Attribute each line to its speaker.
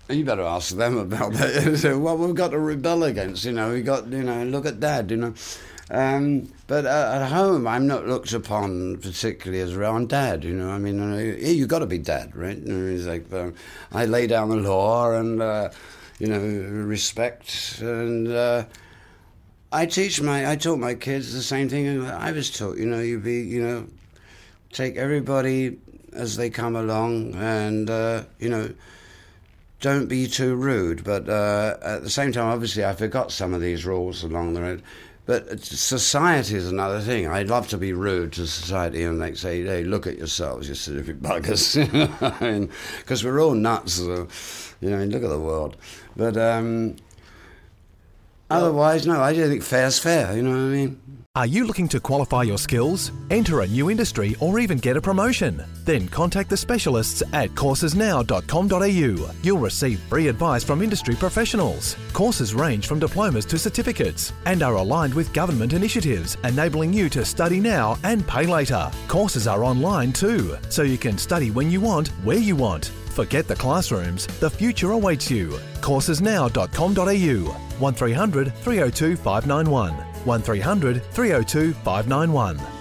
Speaker 1: You better ask them about that. What we've got to rebel against, we got, look at Dad, But at home, I'm not looked upon particularly as I'm Dad, you've got to be Dad, right? He's like, I lay down the law and, respect, and I taught my kids the same thing I was taught, take everybody as they come along and, don't be too rude. But at the same time, obviously, I forgot some of these rules along the road. But society is another thing. I'd love to be rude to society and like say, hey, look at yourselves, you silly buggers. Because we're all nuts. So, look at the world. But otherwise, no, I don't think fair's fair, you know what I mean?
Speaker 2: Are you looking to qualify your skills, enter a new industry, or even get a promotion? Then contact the specialists at coursesnow.com.au. You'll receive free advice from industry professionals. Courses range from diplomas to certificates and are aligned with government initiatives, enabling you to study now and pay later. Courses are online too, so you can study when you want, where you want. Forget the classrooms, the future awaits you. coursesnow.com.au 1300 302 591 1300 302 591.